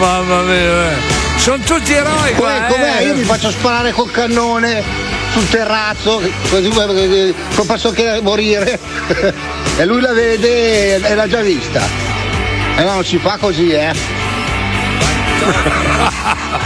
mamma mia. Sono tutti eroi qua. Com'è? Io mi faccio sparare col cannone sul terrazzo, così poi posso anche morire. E lui la vede e l'ha già vista. E no, non si fa così,